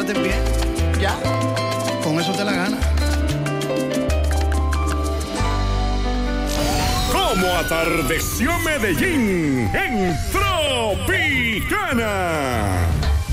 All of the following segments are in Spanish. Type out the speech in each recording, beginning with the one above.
pórtate bien. Ya. Con eso te la gana. Como atardeció Medellín en Tropicana.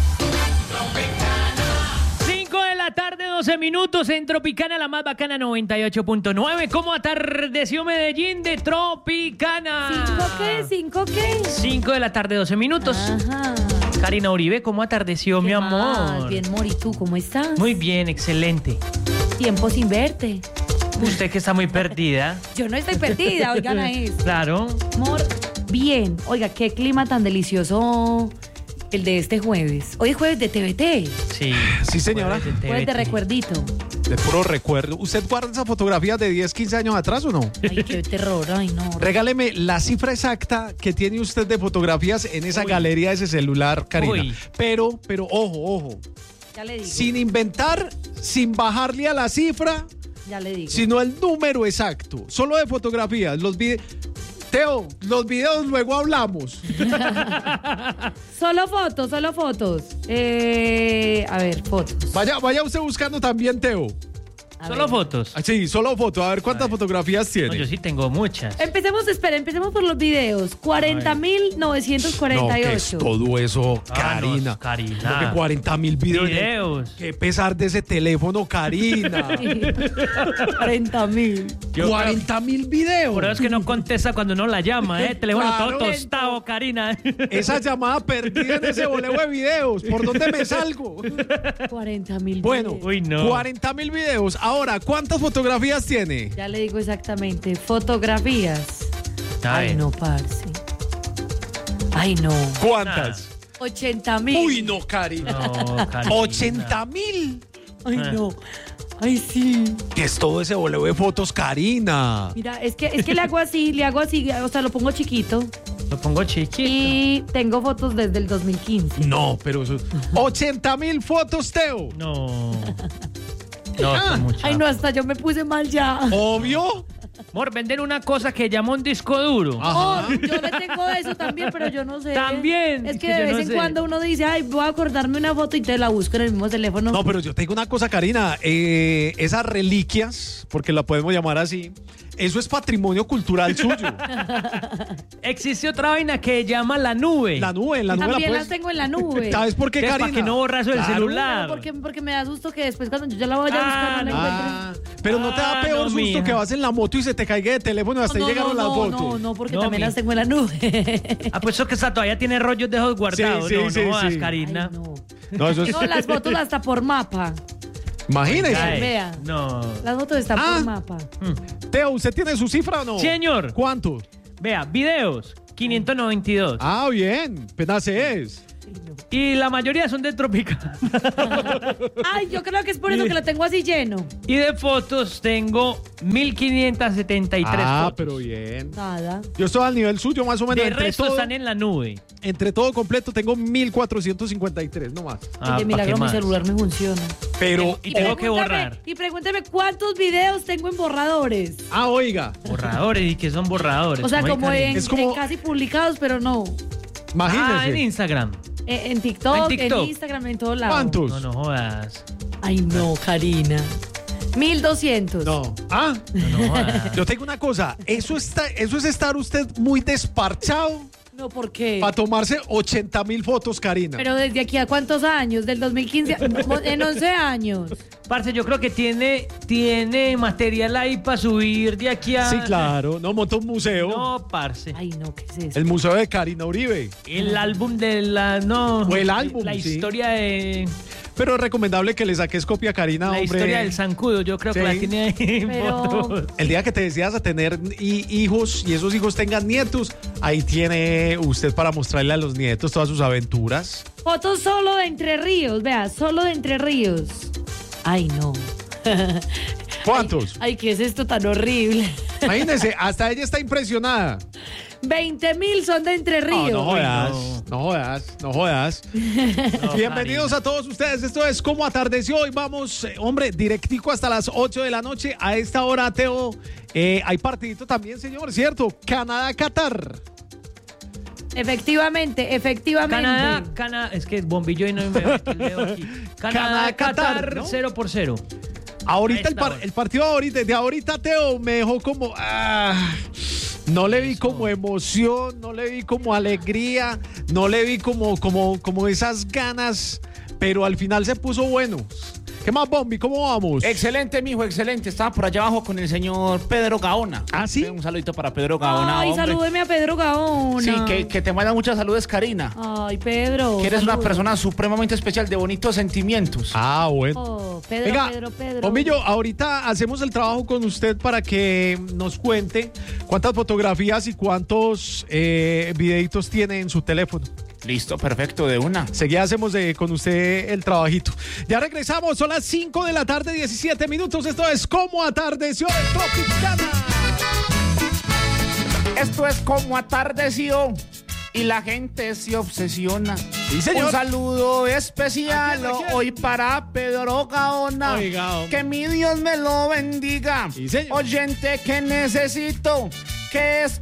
5 de la tarde, 12 minutos en Tropicana, la más bacana 98.9. ¿Cómo atardeció Medellín de Tropicana? ¿5 qué? 5 de la tarde, 12 minutos. Ajá. Karina Uribe, ¿cómo atardeció, mi amor? Bien, Mori, ¿tú cómo estás? Muy bien, excelente. Tiempo sin verte. Usted que está muy perdida. Yo no estoy perdida, oigan a eso. Claro. Amor, bien. Oiga, qué clima tan delicioso el de este jueves. Hoy es jueves de TVT. Sí. Sí, señora. Jueves de recuerdito. De puro recuerdo. ¿Usted guarda esas fotografías de 10, 15 años atrás o no? Ay, qué terror. Ay, no. Regáleme la cifra exacta que tiene usted de fotografías en esa galería de ese celular, Karina. Uy. Pero, ojo. Ya le digo. Sin inventar, sin bajarle a la cifra, Ya le digo. sino el número exacto. Solo de fotografías. Teo, los videos luego hablamos. Solo fotos. A ver, fotos. Vaya usted buscando también, Teo. A Solo ver. fotos. Sí, solo fotos. A ver cuántas fotografías No, tiene. yo sí tengo muchas. Empecemos por los videos. 40.948. No, ¿qué es todo eso, Karina? No, Karina. Como que 40.000 videos. Videos. Qué pesar de ese teléfono, Karina. 40.000. 40.000 videos. Por eso es que no contesta cuando uno la llama, ¿eh? Teléfono Claro. todo tostado, Karina. Esa llamada perdida en ese boleo de videos. ¿Por dónde me salgo? 40.000. Bueno, Uy, no. 40.000 videos. Ahora, ¿cuántas fotografías tiene? Ya le digo exactamente. Fotografías. A Ay, ver. no, parce. Ay, no. ¿Cuántas? 80.000. Uy, no, Karina. No, Karina. 80.000. Ay, no. Ay, sí. ¿Qué es todo ese boleo de fotos, Karina? Mira, es que le hago así, o sea, lo pongo chiquito. Lo pongo chiquito. Y tengo fotos desde el 2015. No, pero eso... 80.000 fotos, Teo. No. No, son muchas. Ay, no, hasta yo me puse mal ya. Obvio. Amor, venden una cosa que llama un disco duro. Oh, yo le tengo eso también, pero yo no sé. También, Es que que de yo vez no en sé. cuando uno dice, ay, voy a acordarme una foto y te la busco en el mismo teléfono. No, pero yo tengo una cosa, Karina. Esas reliquias, porque la podemos llamar así, eso es patrimonio cultural suyo. Existe otra vaina que llama la nube. La nube la También puedes... las tengo en la nube. ¿Sabes por qué, ¿Qué es Karina? para que no borras el Claro. celular? Porque me da susto que después cuando yo ya la vaya a buscar no la encuentre. Pero no te da peor no, susto mija. que vas en la moto y se te caiga de teléfono y hasta ahí llegaron las fotos. No, porque No, también mi- las tengo en la nube. Ah, pues eso que está todavía tiene rollos de esos guardados. Sí, no, sí, no jodas, sí. Karina. Ay, no. No, eso es... No, las fotos hasta por mapa. Imagínese. Ay, Vea. No. Las fotos están por mapa. Teo, ¿usted tiene su cifra o no? Señor. ¿Cuánto? Vea, videos, 592. Ah, bien. Apenas es. Y la mayoría son de Tropicana. Ay, yo creo que es por eso que lo tengo así lleno. Y de fotos tengo 1573 Ah, fotos. pero bien. Nada. Yo estoy al nivel suyo, más o menos. De resto están en la nube. Entre todo completo tengo 1453, no más. Ah, de ¿pa' milagro qué mi más? celular me funciona. Pero... Y tengo que borrar. Y pregúnteme cuántos videos tengo en borradores. Ah, oiga. Borradores, ¿y qué son borradores? O sea, hay, como Karen? Es como- en casi publicados, pero no. Imagínese. Ah, en Instagram. En TikTok, En TikTok. en Instagram, en todos lados. ¿Cuántos? No, no jodas. Ay, no, Karina. 1.200. No. Ah, No jodas. yo tengo una cosa. Eso es estar usted muy desparchado No, ¿por qué? para tomarse 80.000 fotos, Karina. Pero desde aquí a cuántos años, del 2015, en 11 años. Parce, yo creo que tiene material ahí para subir de aquí a... Sí, claro. No, monta un museo. No, parce. Ay, no, ¿qué es eso? El museo de Karina Uribe. El álbum de la... No. O el álbum, La sí. historia de... Pero es recomendable que le saques copia a Karina, La hombre. historia del zancudo, yo creo que Sí. la tiene ahí en Pero- fotos. El día que te decidas a tener hijos y esos hijos tengan nietos, ahí tiene usted para mostrarle a los nietos todas sus aventuras. Fotos solo de Entre Ríos, vea, solo de Entre Ríos. Ay, no. ¿Cuántos? Ay, ¿qué es esto tan horrible? Imagínense, hasta ella está impresionada. 20.000 son de Entre Ríos. No jodas, no. no jodas, no jodas. No, Bienvenidos Karina. a todos ustedes. Esto es Como Atardeció. Hoy vamos, hombre, directico hasta las 8 de la noche. A esta hora, Teo, hay partidito también, señor, ¿cierto? Canadá-Qatar. Efectivamente. Canadá, es que es bombillo y no me meto el dedo aquí. Canadá, Qatar, ¿no? 0-0. Ahorita Esta hora. el partido de ahorita, Teo, me dejó como... no le vi como emoción, no le vi como alegría, no le vi como esas ganas, pero al final se puso bueno. ¿Qué más, Bombi? ¿Cómo vamos? Excelente, mijo, excelente. Estaba por allá abajo con el señor Pedro Gaona. ¿Ah, sí? Un saludito para Pedro Gaona, Ay, hombre. salúdeme a Pedro Gaona. Sí, que te manda muchas saludes, Karina. Ay, Pedro. Que eres una saludos. persona supremamente especial, de bonitos sentimientos. Bueno. Oh, Pedro, Venga, Pedro. Bombillo, ahorita hacemos el trabajo con usted para que nos cuente cuántas fotografías y cuántos videitos tiene en su teléfono. Listo, perfecto, de una. Seguida hacemos con usted el trabajito. Ya regresamos, son las 5 de la tarde, 17 minutos. Esto es Como Atardeció en Tropicana. Esto es Como Atardeció y la gente se obsesiona. Sí, señor. Un saludo especial ¿A quién? hoy para Pedro Gaona. Oiga, hombre. Que mi Dios me lo bendiga. Sí, señor. Oyente que necesito, que es